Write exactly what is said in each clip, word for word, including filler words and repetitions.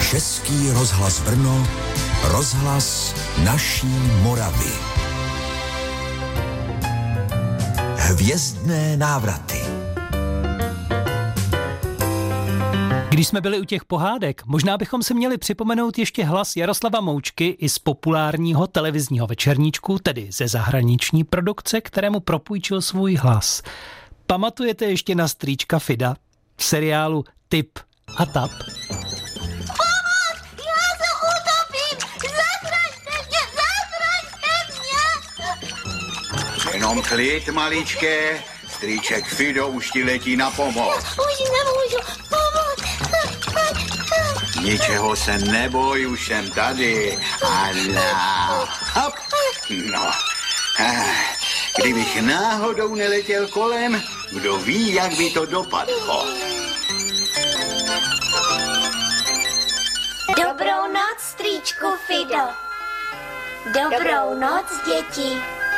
Český rozhlas Brno, rozhlas naší Moravy. Hvězdné návraty. Když jsme byli u těch pohádek, možná bychom si měli připomenout ještě hlas Jaroslava Moučky i z populárního televizního večerníčku, tedy ze zahraniční produkce, kterému propůjčil svůj hlas. Pamatujete ještě na strýčka Fida v seriálu Tip a Tap? Pomoc! Já se utopím! Zachraňte mě! Zachraňte mě! Jenom klid, maličké. Strýček Fido už ti letí na pomoc. Už nemůžu. Pomoc! Ničeho se neboj, už jsem tady. Allah. Hop. No. Kdybych náhodou neletěl kolem, kdo ví, jak by to dopadlo. Dobrou noc, strýčku Fido. Dobrou noc, děti.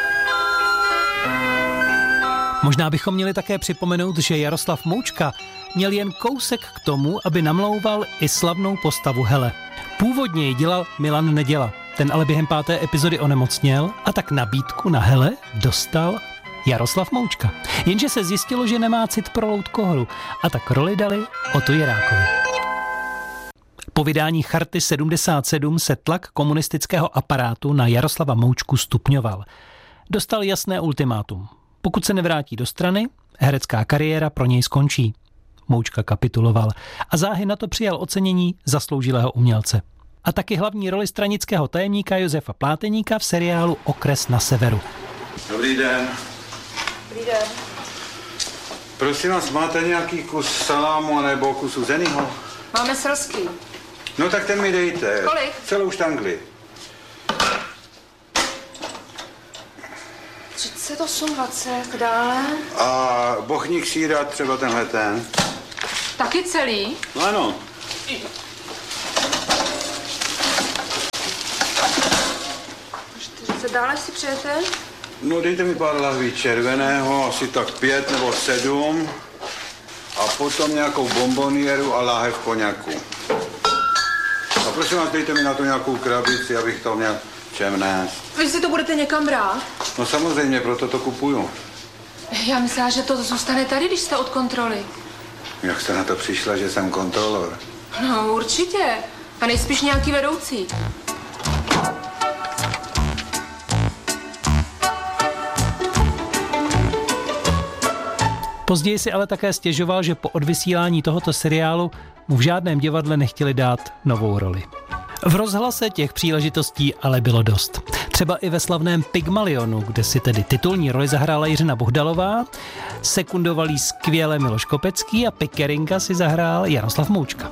Možná bychom měli také připomenout, že Jaroslav Moučka měl jen kousek k tomu, aby namlouval i slavnou postavu Hele. Původně ji dělal Milan Neděla, ten ale během páté epizody onemocněl a tak nabídku na Hele dostal Jaroslav Moučka. Jenže se zjistilo, že nemá cit pro loutkohru a tak roli dali Otu Jirákovi. Po vydání Charty sedmdesát sedm se tlak komunistického aparátu na Jaroslava Moučku stupňoval. Dostal jasné ultimátum. Pokud se nevrátí do strany, herecká kariéra pro něj skončí. Moučka kapituloval a záhy na to přijal ocenění zasloužilého umělce. A taky hlavní roli stranického tajemníka Josefa Pláteníka v seriálu Okres na severu. Dobrý den. Dobrý den. Prosím vás, máte nějaký kus salámu nebo kus uzenýho? Máme srosky. No tak ten mi dejte. Kolik? Celou štangli. třicet osm dvacet, dále. A bochník síra, třeba tenhle ten. Taky celý? No ano. čtyřicet, dále si přejete? No dejte mi pár lahví červeného, asi tak pět nebo sedm. A potom nějakou bombonieru a láhev koněku. A prosím vás, dejte mi na to nějakou krabici, abych to měl čem nést. Vy si to budete někam brát? No samozřejmě, proto to kupuju. Já myslela, že to zůstane tady, když jste od kontroly. Jak jste na to přišla, že jsem kontrolor? No určitě. A nejspíš nějaký vedoucí. Později si ale také stěžoval, že po odvysílání tohoto seriálu mu v žádném divadle nechtěli dát novou roli. V rozhlase těch příležitostí ale bylo dost. Třeba i ve slavném Pygmalionu, kde si tedy titulní roli zahrála Jiřina Bohdalová, sekundoval jí skvěle Miloš Kopecký a Pikerinka si zahrál Jaroslav Moučka.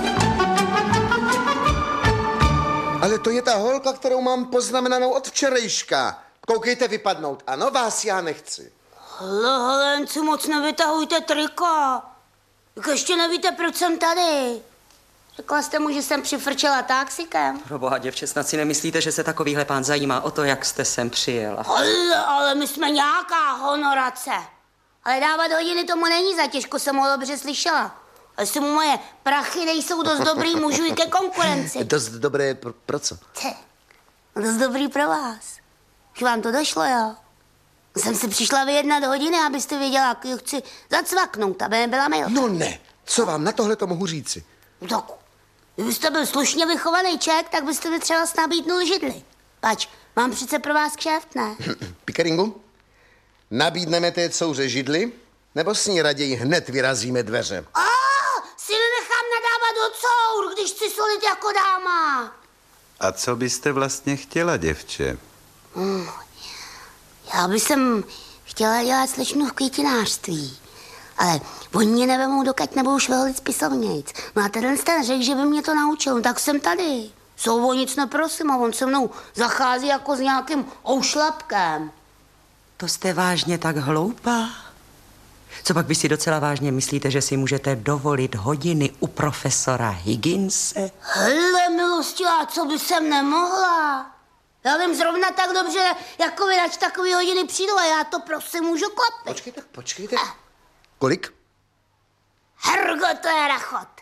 Ale to je ta holka, kterou mám poznamenanou od včerejška. Koukejte vypadnout. Ano, vás já nechci. Hele, Helenci, moc nevytahujte triko. Jak ještě nevíte, proč jsem tady. Řekla jste mu, že jsem přifrčela taxikem. Proboha, děvče, snad si nemyslíte, že se takovýhle pán zajímá o to, jak jste sem přijela. Ale, ale my jsme nějaká honorace. Ale dávat hodiny tomu není za těžko, jsem ho dobře slyšela. Ale si mu moje prachy nejsou dost dobrý, můžu i ke konkurenci. Dost dobré pro, pro co? Tě, dost dobrý pro vás. Už vám to došlo, jo? Jsem si přišla vyjednat hodiny, abyste věděla, jak ji chci zacvaknout, aby nebyla milá. No ne, co vám na tohle to mohu říci? Tak, kdybyste byl slušně vychovaný Čech, tak byste mi třeba nabídnul židli. Pač, mám přece pro vás kšeft, ne? Pikeringu, nabídneme té couře židli, nebo s ní raději hned vyrazíme dveře? A, si nenechám nadávat do cour, když chci solit jako dáma. A co byste vlastně chtěla, děvče? Hmm. Já bych jsem chtěla dělat slečnu v květinářství, ale oni mě nevemou, dokud nebudou šveholit spisovnějc. No a tenhle ten řekl, že by mě to naučil, no tak jsem tady. Jsou o nic neprosím a on se mnou zachází jako s nějakým oušlapkem. To jste vážně tak hloupá? Co pak vy si docela vážně myslíte, že si můžete dovolit hodiny u profesora Higginse? Hele, milostivá, co by jsem nemohla? Já vím zrovna tak dobře, jako vy, ač takový hodiny přijdu a já to prosím můžu klapit. Počkejte, počkejte. Kolik? Hergo, to je rachot.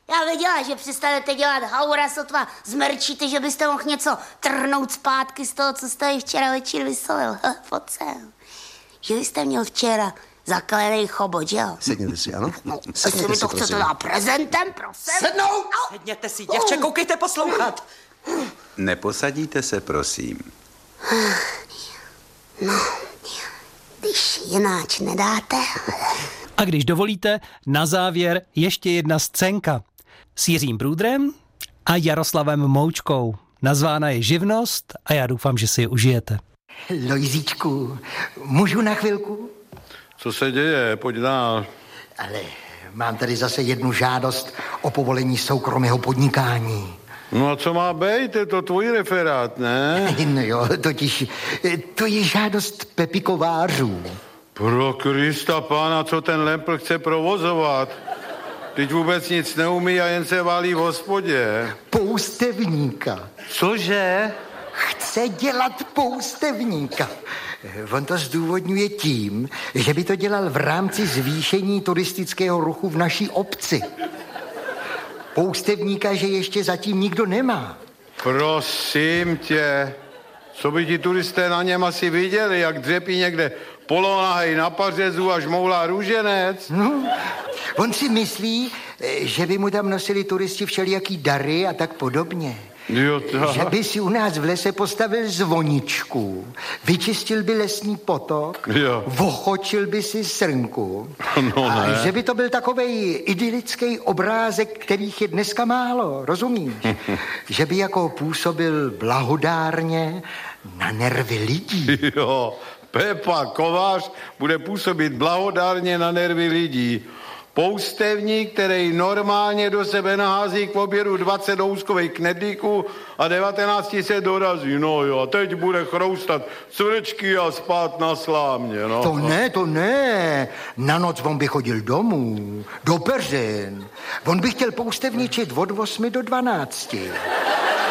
Já věděla, že přestanete dělat haura, sotva zmerčíte, že byste mohl něco trhnout zpátky z toho, co jste včera večer vysolil. Pojď sem. Že jste měl včera zakalený chobot, že jo? Sedněte si, ano? No, jestli mi to chcete dát prezentem, prosím. Sednout! Sedněte si, děvče, koukejte poslouchat. Neposadíte se, prosím. No, když jináč nedáte. A když dovolíte, na závěr ještě jedna scénka. S Jiřím Brůdrem a Jaroslavem Moučkou. Nazvána je Živnost a já doufám, že si ji užijete. Lojzíčku, můžu na chvilku? Co se děje? Pojď dál. Ale mám tady zase jednu žádost o povolení soukromého podnikání. No a co má být? Je to tvůj referát, ne? No jo, totiž to je žádost Pepi kovářů. Pro Krista pána, co ten Lempl chce provozovat? Teď vůbec nic neumí a jen se válí v hospodě. Poustevníka. Cože? Chce dělat poustevníka. On to zdůvodňuje tím, že by to dělal v rámci zvýšení turistického ruchu v naší obci. Poustevníka, že ještě zatím nikdo nemá. Prosím tě, co by ti turisté na něm asi viděli, jak dřepí někde polonahej na pařezu a žmoulá růženec? No, on si myslí, že by mu tam nosili turisti všelijaký dary a tak podobně. Jo, to... Že by si u nás v lese postavil zvoničku, vyčistil by lesní potok, jo. Vochočil by si srnku. No, a ne. že by to byl takovej idylický obrázek, kterých je dneska málo, rozumíš? Že by jako působil blahodárně na nervy lidí. Jo, Pepa Kovář bude působit blahodárně na nervy lidí. Poustevník, který normálně do sebe nahází k obědu dvacet houskovej knedlíků a devatenáct se dorazí. No jo, a teď bude chroustat cvrčky a spát na slámě, no. To ne, to ne. Na noc on by chodil domů, do peřin. On by chtěl poustevničit od osmi do dvanácti.